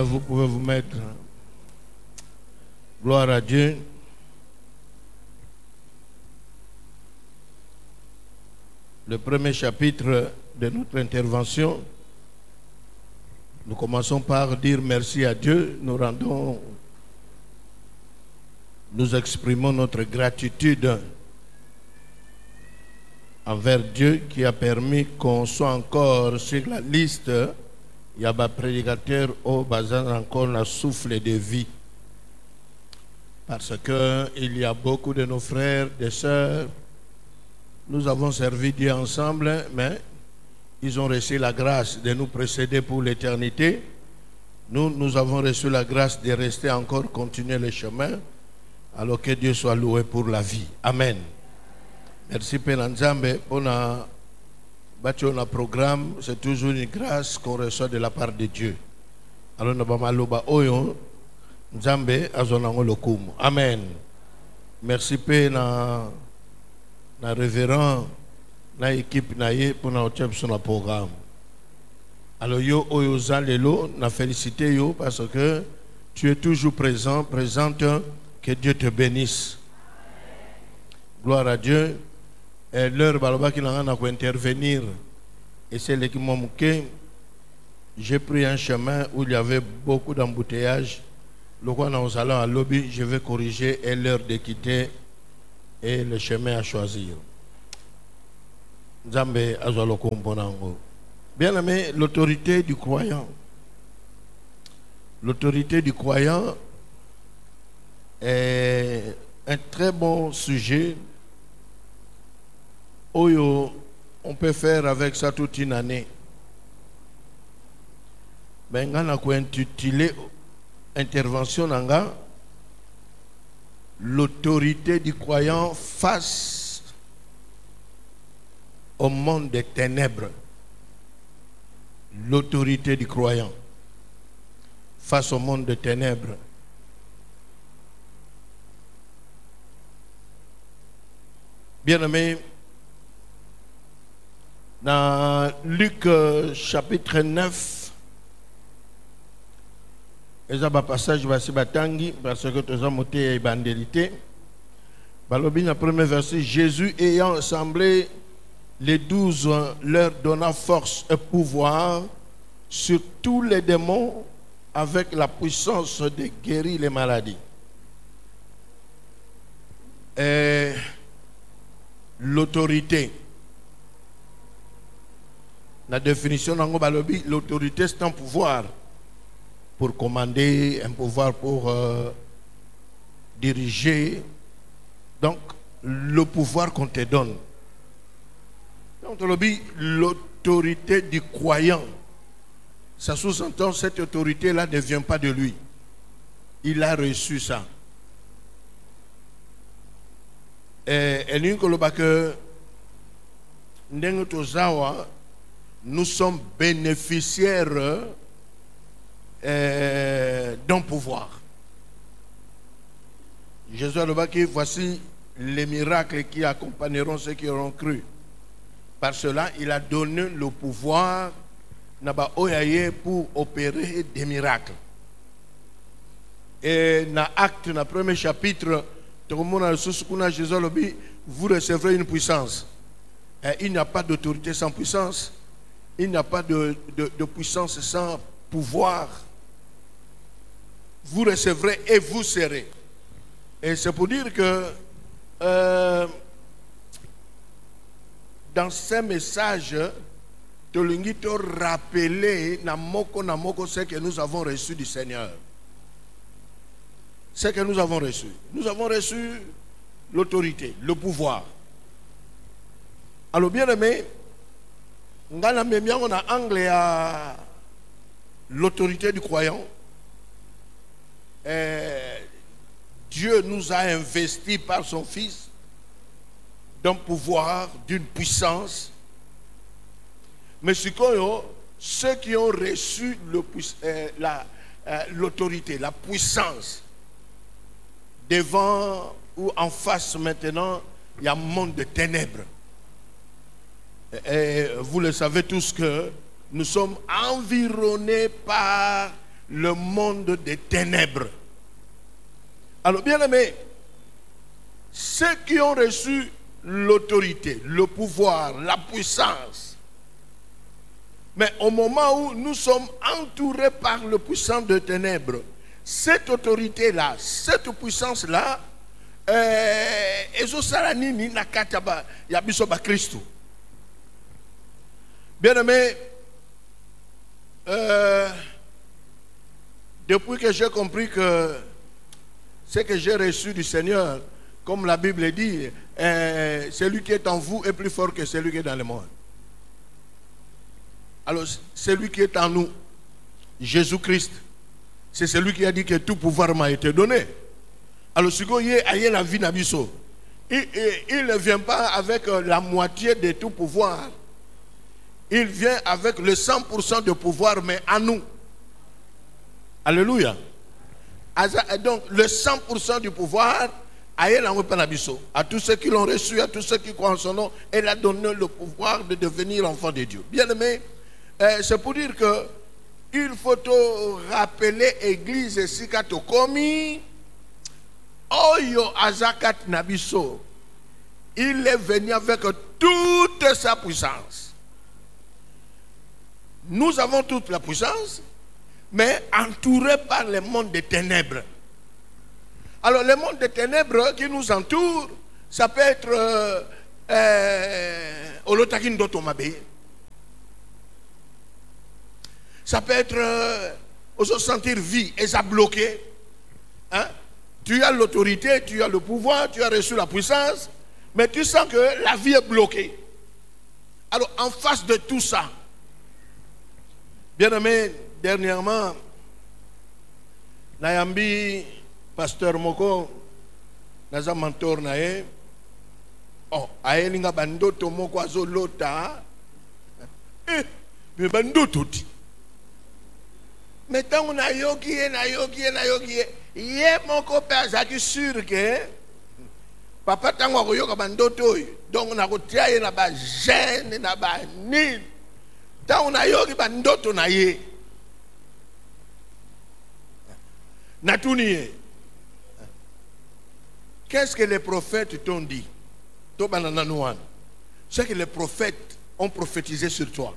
vous pouvez vous mettre. Gloire à Dieu. Le premier chapitre de notre intervention, nous commençons par dire merci à Dieu. Nous exprimons notre gratitude envers Dieu qui a permis qu'on soit encore sur la liste. Il y a des prédicateurs au bazar encore le souffle de vie. Parce qu'il y a beaucoup de nos frères, des sœurs. Nous avons servi Dieu ensemble, mais ils ont reçu la grâce de nous précéder pour l'éternité. Nous avons reçu la grâce de rester encore, continuer le chemin. Alors que Dieu soit loué pour la vie. Amen. Merci Père Nzambe pour notre programme. C'est toujours une grâce qu'on reçoit de la part de Dieu. Alors nous avons oyo Nzambe azonango lokumu. Amen. Merci Père na révérend na équipe na ye pour notre sur le programme. Alors yo oyo zalelo na félicité yo parce que tu es toujours présente. Que Dieu te bénisse. Gloire à Dieu. Et l'heure baloba qui n'a intervenir. Et c'est l'équipe que j'ai pris un chemin où il y avait beaucoup d'embouteillages. Le quoi nous allons à lobby, je vais corriger et l'heure de quitter et le chemin à choisir. Nzambe azalo komponango. Bien aimé, l'autorité du croyant. L'autorité du croyant est un très bon sujet. On peut faire avec ça toute une année. Mais on a intitulé intervention nanga l'autorité du croyant face au monde des ténèbres. L'autorité du croyant face au monde des ténèbres. Bien-aimés, dans Luc chapitre 9, il y a un passage parce que tu as monté évangélité. Dans le premier verset, Jésus ayant assemblé les 12, leur donna force et pouvoir sur tous les démons avec la puissance de guérir les maladies. Et l'autorité. La définition de l'autorité, c'est un pouvoir pour commander, un pouvoir pour diriger. Donc, le pouvoir qu'on te donne. Donc, l'autorité du croyant. Ça sous-entend cette autorité-là ne vient pas de lui. Il a reçu ça. Et nous sommes bénéficiaires d'un pouvoir. Jésus a dit, voici les miracles qui accompagneront ceux qui auront cru. Par cela, il a donné le pouvoir pour opérer des miracles. Et dans l'acte, dans le premier chapitre, Jésus a dit, vous recevrez une puissance. Et il n'y a pas d'autorité sans puissance. Il n'y a pas de puissance sans pouvoir. Vous recevrez et vous serez. Et c'est pour dire que dans ces messages, tu as rappelé namoko ce que nous avons reçu du Seigneur. Ce que nous avons reçu. Nous avons reçu l'autorité, le pouvoir. Alors bien aimé, on a anglais à l'autorité du croyant. Dieu nous a investis par son Fils d'un pouvoir, d'une puissance. Mais ceux qui ont reçu l'autorité, la puissance, devant ou en face maintenant, il y a un monde de ténèbres. Et vous le savez tous que nous sommes environnés par le monde des ténèbres. Alors, bien aimé, ceux qui ont reçu l'autorité, le pouvoir, la puissance, mais au moment où nous sommes entourés par le puissant de ténèbres, cette autorité-là, cette puissance-là, bien aimé, depuis que j'ai compris que ce que j'ai reçu du Seigneur, comme la Bible dit, celui qui est en vous est plus fort que celui qui est dans le monde. Alors, celui qui est en nous, Jésus-Christ, c'est celui qui a dit que tout pouvoir m'a été donné. Alors, ce qu'il y a la vie n'abisso, il ne vient pas avec la moitié de tout pouvoir. Il vient avec le 100% de pouvoir, mais à nous. Alléluia. Donc, le 100% du pouvoir, à tous ceux qui l'ont reçu, à tous ceux qui croient en son nom, elle a donné le pouvoir de devenir enfant de Dieu. Bien aimé, c'est pour dire que il faut te rappeler Église Sikato Komi, Oyo Azakat Nabiso. Il est venu avec toute sa puissance. Nous avons toute la puissance, mais entourés par le monde des ténèbres. Alors, le monde des ténèbres qui nous entoure, ça peut être Olotakin Dotomabe. Ça peut être se sentir vie et ça bloqué. Hein? Tu as l'autorité, tu as le pouvoir, tu as reçu la puissance, mais tu sens que la vie est bloquée. Alors, en face de tout ça, bien aimé, dernièrement, Nayambi, pasteur Moko, naza mentor nae, aelinga bandoto moko azolota, mais bandoto ti. Mais tant on a yogi, ye moko pe azaki sûr que papa tango akoyoka bandoto donc on a kotia ye na ba gêne na ba nini. Tant on a yogi bandoto na ye. Natuniye. Qu'est-ce que les prophètes t'ont dit? Ce que les prophètes ont prophétisé sur toi.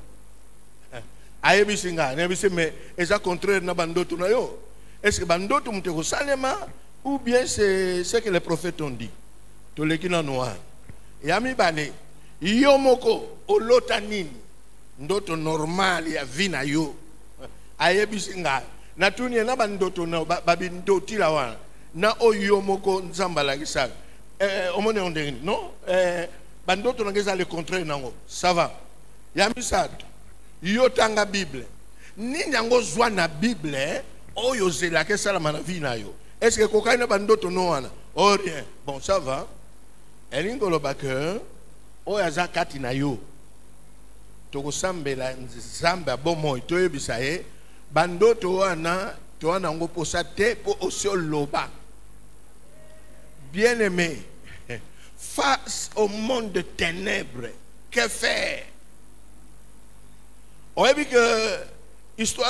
Mais est-ce contraire na bandoto na yo? Est-ce que bandoto mteko salema ou bien c'est ce que les prophètes ont dit? Tolekina noir. Yami bale yo moko olota nini? Ndoto normal ya vina yo. Ayebisinga. Natuni na bandoto na babindoti la wana. Na oyo moko nzambala kisaka. Omone ondeni, non? Bandoto ngeza le contraire nango. Ça va. Yami sato. Yo tanga Bible. Ni nyango zwa na Bible, oyo zela ke sala na vie na yo. Est-ce que kokaina bandoto no wana? Oh rien. Bon, ça va. Elingo lo baker, oya zakati na yo. Toko sambela nzamba bomo itoye bisaye. Bandoto wana, to wana ngo posate po osio loba. Bien-aimé, face au monde de ténèbres, que faire? On a vu que histoire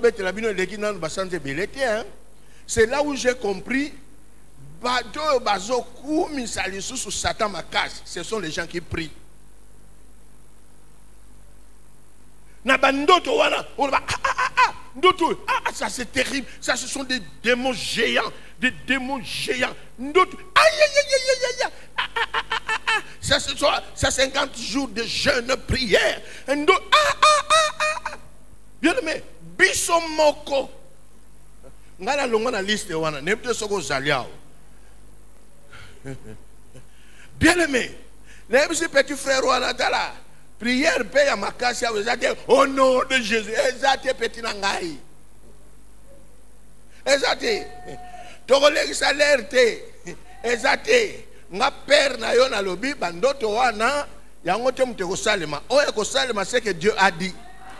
c'est là où j'ai compris ce sont les gens qui prient. Ça c'est terrible. Ça ce sont des démons géants. Des démons géants. Ça c'est 50 jours de jeûne prière. Bien aimé, bisomoko. Ngala longo na liste wana, nepte soko zaliao. Bien aimé, les petits frères wana tala. Prière paye à Makassia, au nom de Jésus. Ezate petit nangai. Ezate. Togolegi salerte. Ezate. Nga père na yo na lobi bandoto wana yango te muteko salema. Oya ko salema c'est que Dieu a dit.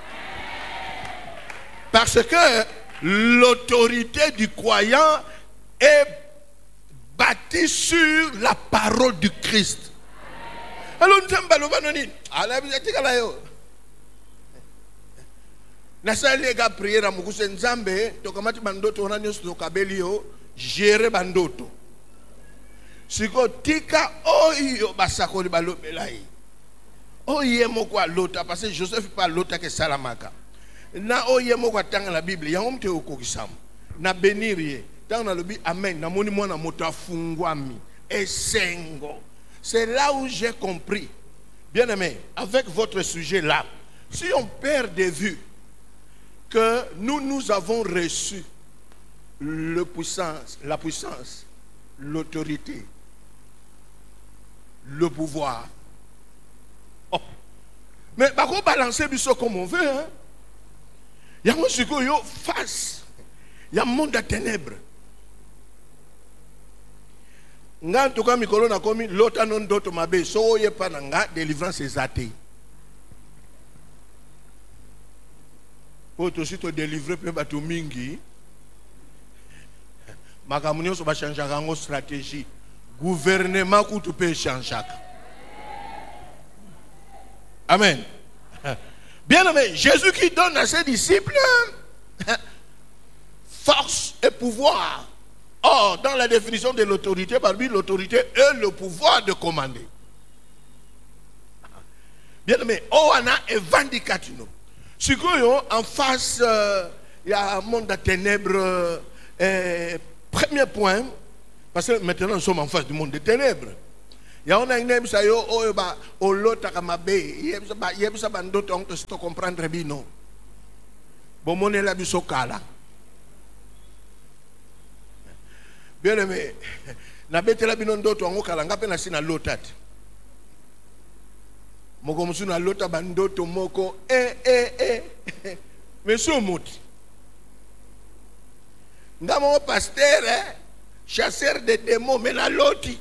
Parce que l'autorité du croyant est bâtie sur la parole du Christ. Alors nous sommes Nasa lega prière mukuse nzambe tokamati bandoto wana nyonso tokabeli yo gérer bandoto. Siko tika oyo basakoli balobela yi. Oye moko alota parce que Joseph pas lota ke salamaka. Na oye moko atanga la Bible yango mte okokisam. Na bénir dans le lobi amen na moni mwana moto afungwami esengo. C'est là où j'ai compris. Bien aimé, avec votre sujet là, si on perd de vue que nous avons reçu la puissance, l'autorité, le pouvoir. Oh. Mais on va balancer biso comme on veut. Hein? Il y a un sujet face. Il y a un monde de ténèbres. Nga ntoka mikolo na komi lota non doto mabe so ye pa nga délivrance ezate. Po to si to délivrer pe bato mingi. Makamunyo so ba changer ngo stratégie. Gouvernement kutu pe changer. Amen. Bien aimé, Jésus qui donne à ses disciples force et pouvoir. Or, dans la définition de l'autorité, parmi l'autorité est le pouvoir de commander. Bien aimé, on a évandicatino. Si en face, il y a un monde de ténèbres. Premier point, parce que maintenant nous sommes en face du monde des ténèbres. Il y a un ennemi ça yo oba olota kamabe yebisa bandoto on te comprendre bino. Bon mon la bisokala. Bien aimé, na betela bino ndoto ngo kala ngape na sina lotat. Moko musu na lota bandoto moko Monsieur Mouti. Ndamo pasteur chasseur de démons mais na loti.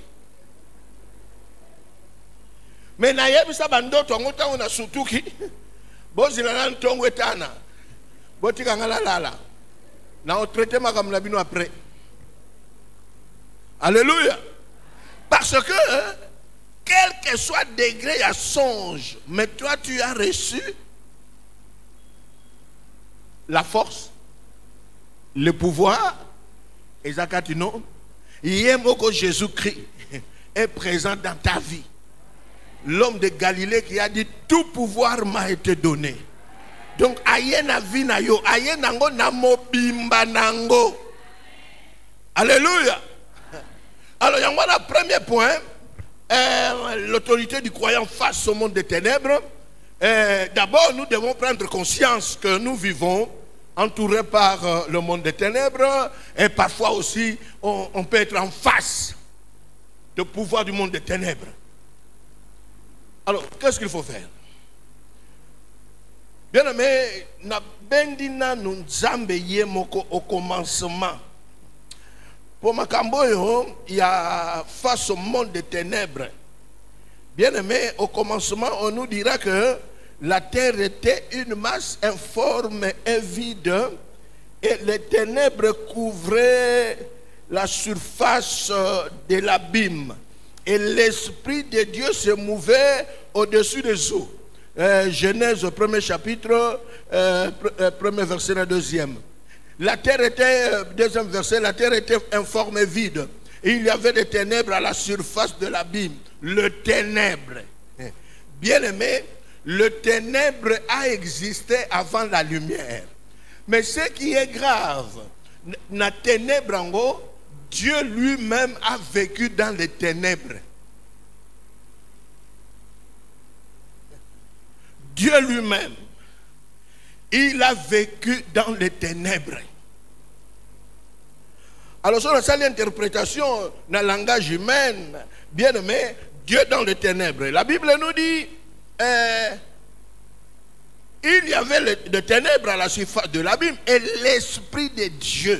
Mais na yebisa bandoto ngo tango na sutuki. Bozila na ntongo etana. Botika ngala lala. Na on traiter makamna bino après. Alléluia. Parce que, quel que soit le degré à songe, mais toi tu as reçu la force, le pouvoir, et Zakatino, Yemoko Jésus-Christ est présent dans ta vie. L'homme de Galilée qui a dit tout pouvoir m'a été donné. Donc, ayena vina yo, ayena ngo namo bimba nango. Alléluia. Alors, il y a un premier point, l'autorité du croyant face au monde des ténèbres. D'abord, nous devons prendre conscience que nous vivons entourés par le monde des ténèbres et parfois aussi, on peut être en face du pouvoir du monde des ténèbres. Alors, qu'est-ce qu'il faut faire? Bien aimé, na bendina nous zambeye moko au commencement. Pour Makamboyo, il y a face au monde des ténèbres. Bien aimé, au commencement, on nous dira que la terre était une masse informe et vide et les ténèbres couvraient la surface de l'abîme. Et l'Esprit de Dieu se mouvait au-dessus des eaux. Genèse, premier chapitre, premier verset, le deuxième. La terre était, deuxième verset, la terre était informe et vide. Et il y avait des ténèbres à la surface de l'abîme. Le ténèbre. Bien aimé, le ténèbre a existé avant la lumière. Mais ce qui est grave, la ténèbre, Dieu lui-même a vécu dans les ténèbres. Dieu lui-même, il a vécu dans les ténèbres. Alors, sur l'interprétation dans le langage humain, bien aimé, Dieu dans les ténèbres. La Bible nous dit, il y avait des ténèbres à la surface de l'abîme et l'Esprit de Dieu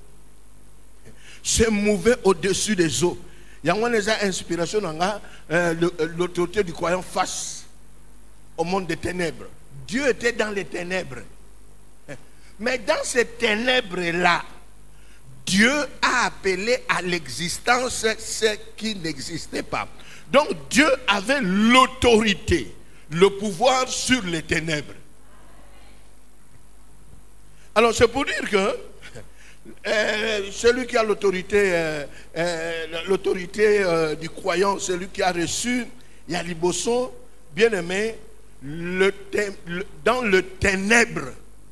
se mouvait au-dessus des eaux. Il y a une inspiration dans l'autorité du croyant face au monde des ténèbres. Dieu était dans les ténèbres. Mais dans ces ténèbres-là, Dieu a appelé à l'existence ce qui n'existait pas. Donc Dieu avait l'autorité, le pouvoir sur les ténèbres. Alors c'est pour dire que celui qui a l'autorité du croyant, celui qui a reçu Yaliboson, bien aimé, dans le ténèbre,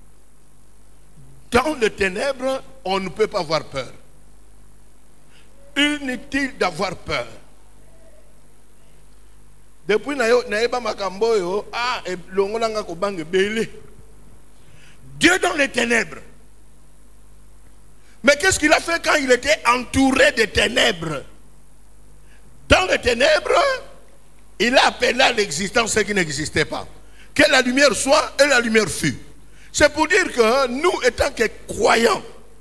on ne peut pas avoir peur. Inutile d'avoir peur. Depuis naeba makamboyo, longolanga ko bange belé. Dieu dans les ténèbres. Mais qu'est-ce qu'il a fait quand il était entouré de ténèbres? Dans les ténèbres, il a appelé à l'existence ce qui n'existait pas. Que la lumière soit, et la lumière fut. C'est pour dire que nous, étant que croyants,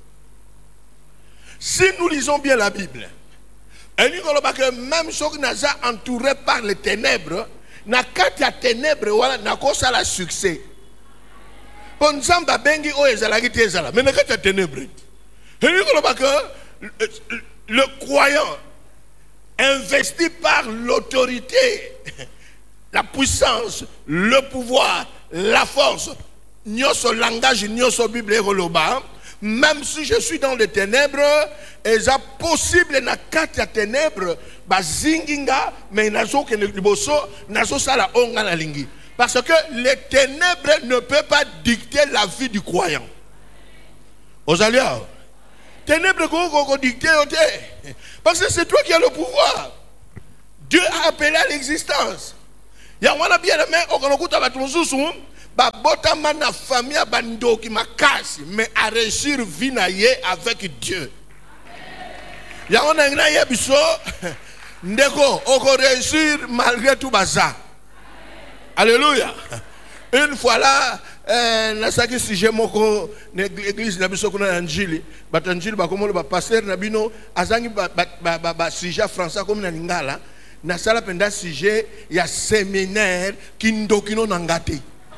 si nous lisons bien la Bible, et nous voyons que même ceux qui sont entourés par les ténèbres, na kati ya ténèbres, voilà, na kosa la succès. Pour nous, bengi o ezalaki te ezala, mais na kati ya ténèbres. Et nous voyons que le croyant, investi par l'autorité, la puissance, le pouvoir, la force, nyoso langage, nyoso Bible Roloba, même si je suis dans les ténèbres, et c'est possible na kati ya ténèbres, bazinginga, mais nazo ke liboso, nazo sala onga na lingi. Parce que les ténèbres ne peuvent pas dicter la vie du croyant. Osalia, ténèbres qu'on dicter, parce que c'est toi qui as le pouvoir. Dieu a appelé à l'existence. Il y a un bien aimé, on a écouté botama na famille bandoki makasi, mais à réussir vie avec Dieu. Il y a un yebiso ndeko oko réussir malgré tout baza. Alléluia. Une fois là, nasaki sujet moko l'église na biso kuna njili, batanjili bakomolo ba pasteur na bino azangi ba sujet français comme na lingala, na sala penda sujet ya séminaire kindokino nangate.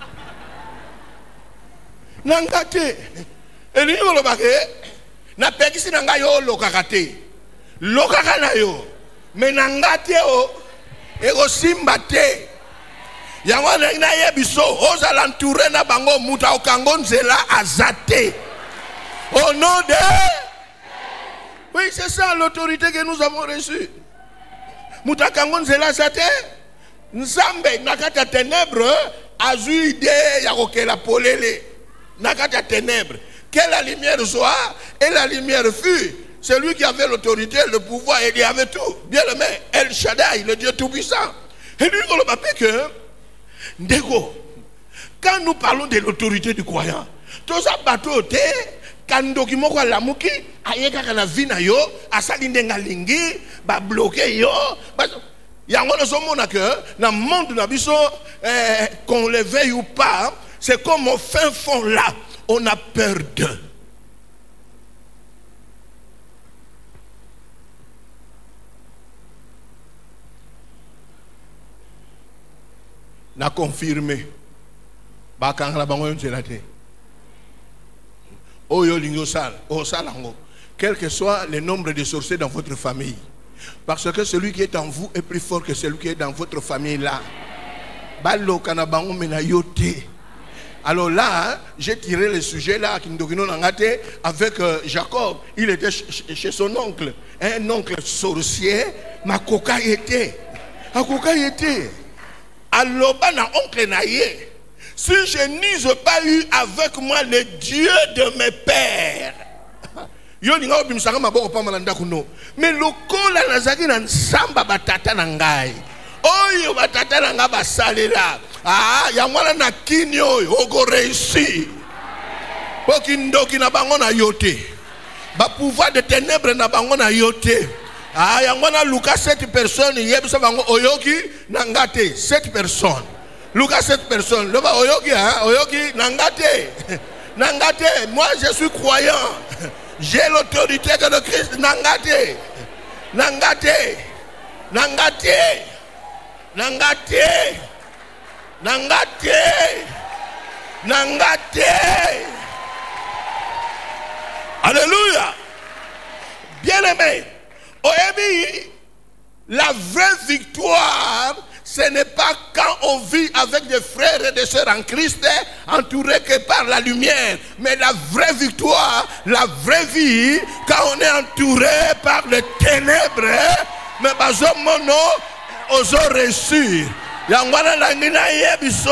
Nangate. Et ni lo bake na pekisi nanga yo lokakate. Lokaka na yo. Mais nangate o ego simbate. Yango na yebiso oza l'entourer na bango muta okango nzela azate. Au nom de... Oui, c'est ça l'autorité que nous avons reçue. Muta okango nzela azate. Nzambe nakata ténèbres azu idée ya kokela polele. Nakata ténèbres. Que la lumière soit et la lumière fut. Celui qui avait l'autorité, le pouvoir, il y avait tout. Bien aimé, El Shaddai, le Dieu tout-puissant. Et lui, on le rappelle que, Ndeko, quand nous parlons de l'autorité du croyant, tout ça bateau te, quand document quoi la muki, ayeka kana vina yo, asalinde ngalingi, ba bloqué yo, y a un somona que dans le monde nabiso, qu'on le veuille ou pas, c'est comme au fin fond là, on a peur d'eux. Na confirmé bakanga la bango yonzelate oyo lingo sal o salango, quel que soit le nombre de sorciers dans votre famille, parce que celui qui est en vous est plus fort que celui qui est dans votre famille là. Balo kana bango mena yote. Alors là, j'ai tiré le sujet là avec Jacob. Il était chez son oncle, un oncle sorcier, ma coca était. A coca était. Alors, oncle naïe, si je n'use pas eu avec moi le Dieu de mes pères, mais le col la nazaki na samba batata nangai, oyo batata nanga basalela, yamwana na kinyo ogo réussi, pokindoki na bango na yote, ba pouvoir de ténèbres na bango na yote. Yangwana Lucas 7 personnes, yebisa bango oyoki nangate 7 personnes. Lucas 7 personnes. Le oyoki oyoki nangate. Nangate, moi je suis croyant. J'ai l'autorité de le Christ nangate. Nangate. Nangate. Nangate. Nangate. Nangate. Alléluia. Bien-aimé. La vraie victoire, ce n'est pas quand on vit avec des frères et des sœurs en Christ, entourés que par la lumière. Mais la vraie victoire, la vraie vie, quand on est entouré par les ténèbres, mais bazomono, oso réussir. Yangwana langina yebiso,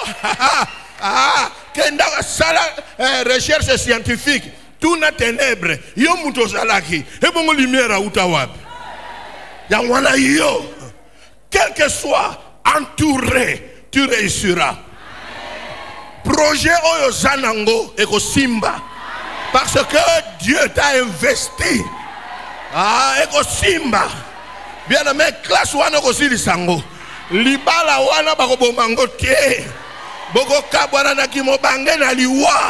kenda sala recherche scientifique, tout na ténèbres, yo muto salaki, et bon lumière à Utawab. Yangwana yo. Quel que soit entouré, tu réussiras. Projet Oyo Zanango et Simba. Parce que Dieu t'a investi. Et Simba. Bien aimé, classe wana aussi lisango. Libala wana bako mango tie. Boko kabwana na kimo bange na liwa.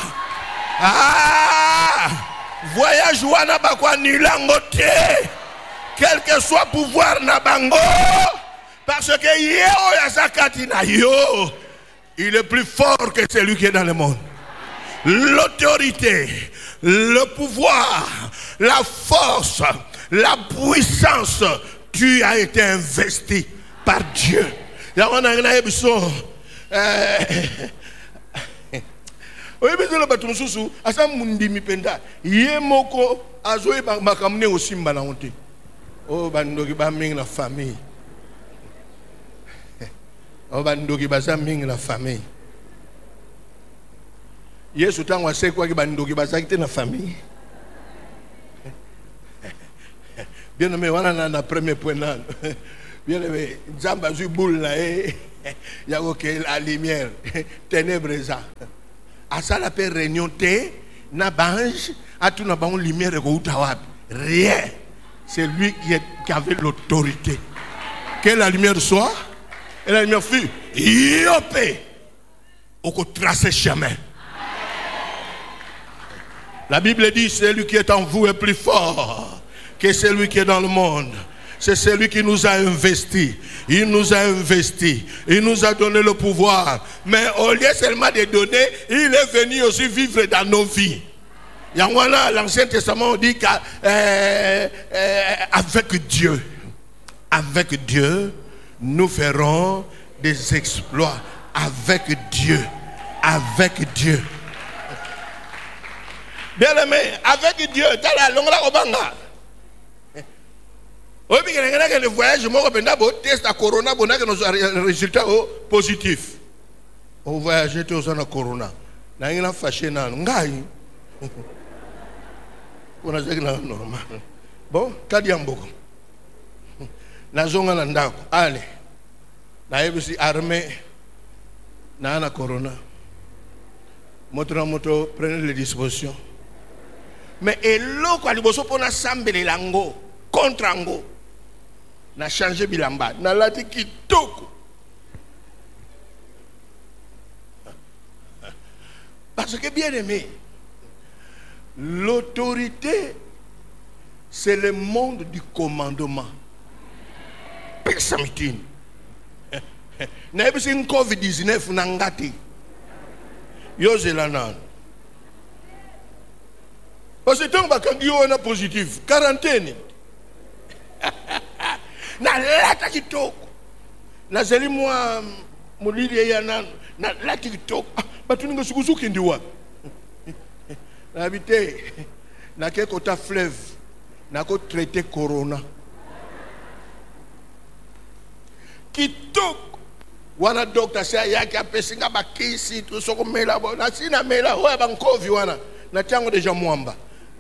Voyage wana bako nilango tie. Quel que soit pouvoir na bango. Parce que il est plus fort que celui qui est dans le monde. L'autorité, le pouvoir, la force, la puissance, tu as été investi par Dieu. Oh, bandoki ba ming la famille. Oh, bandoki ba ming la famille. Yesu tangwa se kwa ki bandoki ba ki na famille. Bien aimé, wana na premier point là. Bien aimé, Zamba zu boule là ya que la lumière ténèbres ça. À ça la paix réunion té na bange à tout na ban lumière ko utawab. Rien. C'est lui qui avait l'autorité. Que la lumière soit, et la lumière fut, yopé, au tracer chemin. La Bible dit, celui qui est en vous est plus fort que celui qui est dans le monde. C'est celui qui nous a investis. Il nous a investis. Il nous a donné le pouvoir. Mais au lieu seulement de donner, il est venu aussi vivre dans nos vies. L'Ancien Testament dit qu'avec Dieu, nous ferons des exploits. Avec Dieu. Bien aimé, avec Dieu, t'as la longue la obanga. Oui, mais le voyage, moi, je test à Corona, on a nos résultats positifs. On voyage tous en Corona. N'a rien fâché, n'angai. On a dit normal. Bon, Kadiamboko. Na zonga na ndako. Allez. Na yebisi armée. Na na corona. Moto, prenez les dispositions. Mais elo kwa liboso pona sambele lango contre ango. Na changer bilamba. Na lati kitoko. Parce que bien aimé, l'autorité, c'est le monde du commandement. Persamitin. N'ayez une COVID-19 n'angati. Yozelanan. Parce que tant que on a positif, quarantaine. Na lata kitoko. Na zeli moi mulili yana na lata kitoko. Batuninga sukuzuki ndiwa. Habité, na ke kota fleuve, na ko traité corona. Kitok, wana docteur say yaki apesinga bakisi to soko mela bo na sina mela ho bankovi wana na tango deja mwamba.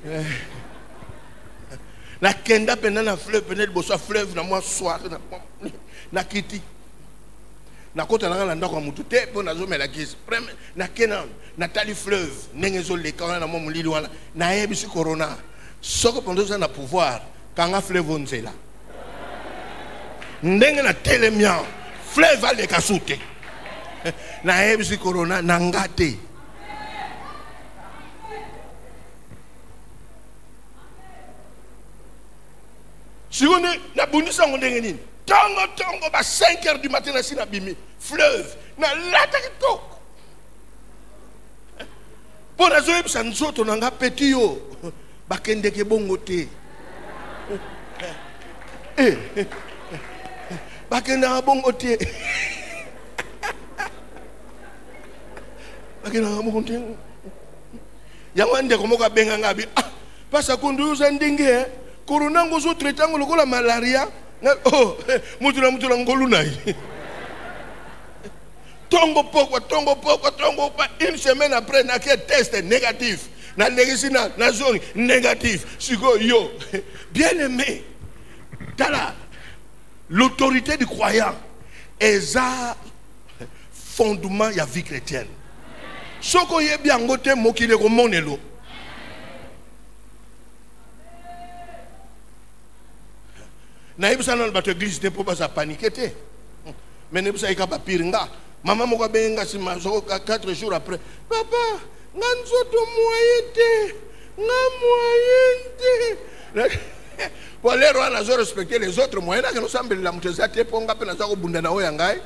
Na kenda pena na fleuve pena boso fleuve na moi soir na kiti. Na kota na ndako mutu te po na zo mela kisi. Na kena Nathalie fleuve nengezo le kana na momu lili wana na yebisi corona soko pondoza na pouvoir kanga fleuve onzela ndenge na telemia fleuve ale kasute na yebisi corona na ngate sione na bundisa ndenge nini tongo ba 5h du matin na sina bimi fleuve na lata kitoko. Pour la zoé, ça nous autres, on a petit yo. Bakende ke bongo te. bakena bongo te. Bakena bongo te. Yawande komoka benga ngabi. Pasa kunduza ndinge. Kurunango zo tretango lokola malaria. Oh, mutula ngolu nai. Tongo pokwa. Une semaine après, n'a qu'un test négatif. Na négatif, na zone négatif. Sigo yo. Bien aimé. Tala. L'autorité du croyant est un fondement de la vie chrétienne. Ce qui est bien, c'est que le monde est là. Naïbsa non bato église ne peut pas paniquer. Mais naïbsa ika ba piringa. Maman mo ka benga si ma 4 jours après. Papa, nganzo to moyete. Nga moyente. Pour les rois, nous respecter les autres moyens que nous sommes la mutezate ponga pe na zako bunda na oya ngai.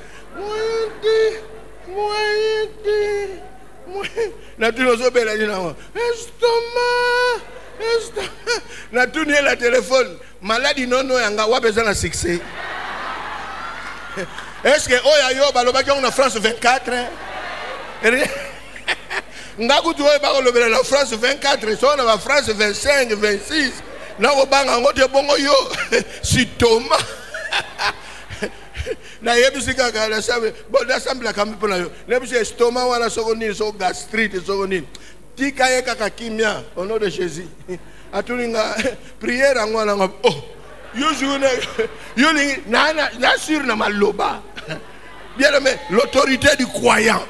Moyete. Na tu nous obéis là. Estomac. Na tu ni la téléphone. Maladie non yanga wa besoin de succès. Est-ce que oya yo baloba ki na France 24? Ngaku tu oya ba lobela la France 24, so na France 25, 26. Na ko banga ngote bongo yo. Si Thomas. Na yebisi kaka la sabe. Bon da sambla kambi pona yo. Nebisi estomac wala sokoni so gastrite sokoni. Tika ye kaka kimia au nom de Jésus. Atulinga prière ngwana ngab. Oh. Yo joune yo na sur na maloba. Bien aimé, l'autorité du croyant.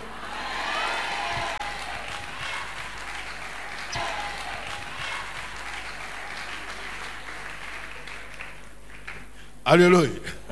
Alléluia.